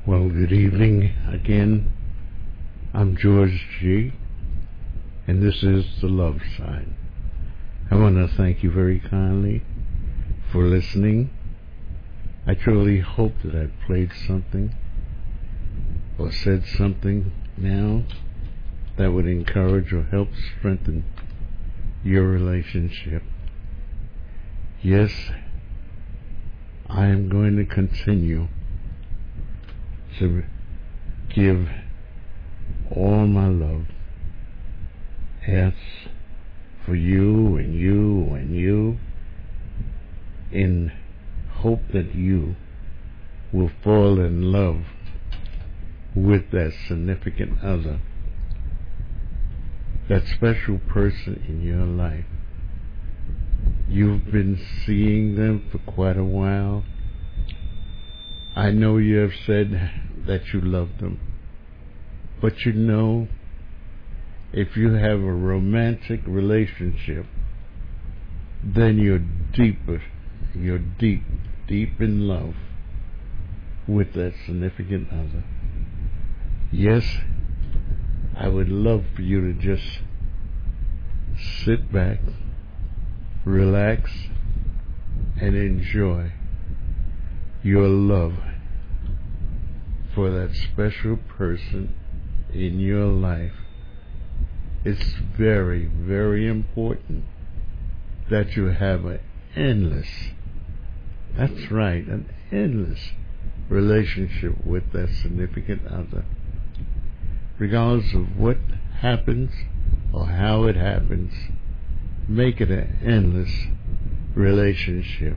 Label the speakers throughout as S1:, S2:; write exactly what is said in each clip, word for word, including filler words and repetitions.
S1: Well, good evening again. I'm George G., and this is The Love Side. I want to thank you very kindly for listening. I truly hope that I've played something or said something now that would encourage or help strengthen your relationship. Yes, I am going to continue to give all my love. Yes, for you and you and you, in hope that you will fall in love with that significant other, that special person in your life. You've been seeing them for quite a while. I know you have said that you love them, but you know, if you have a romantic relationship, then you're deeper, you're deep, deep in love with that significant other. Yes, I would love for you to just sit back, relax, and enjoy your love for that special person in your life. It's very, very important that you have an endless, that's right, an endless relationship with that significant other. Regardless of what happens or how it happens, make it an endless relationship.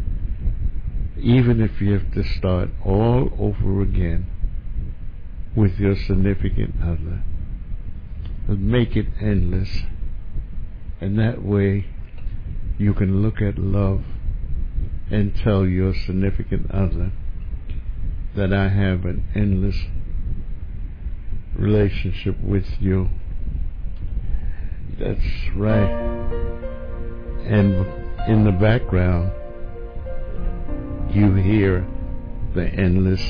S1: Even if you have to start all over again with your significant other, make it endless. And that way you can look at love and tell your significant other that I have an endless relationship with you. That's right. And in the background, you hear the endless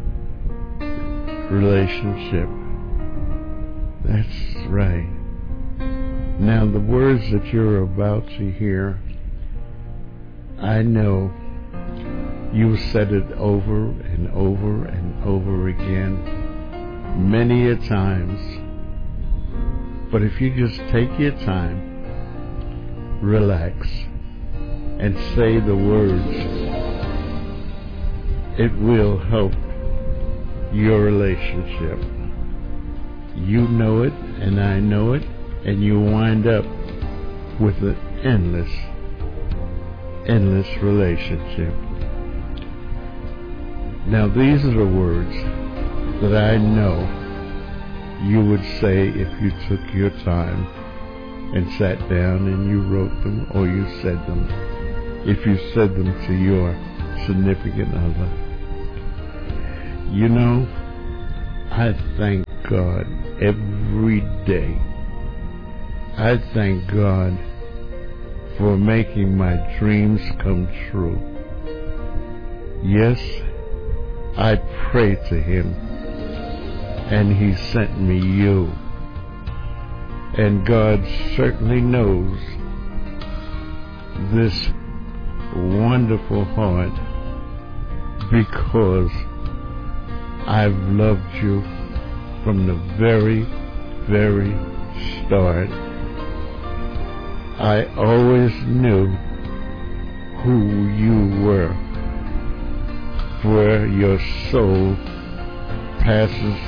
S1: relationship. That's right. Now, the words that you're about to hear, I know you said it over and over and over again, many a times. But if you just take your time, relax, and say the words, it will help your relationship. You know it, and I know it, and you wind up with an endless, endless relationship. Now, these are the words that I know you would say if you took your time and sat down and you wrote them or you said them, if you said them to your significant other. You know, I thank God every day. I thank God for making my dreams come true. Yes, I pray to Him, and He sent me you. And God certainly knows this wonderful heart, because I've loved you from the very, very start. I always knew who you were, for your soul passes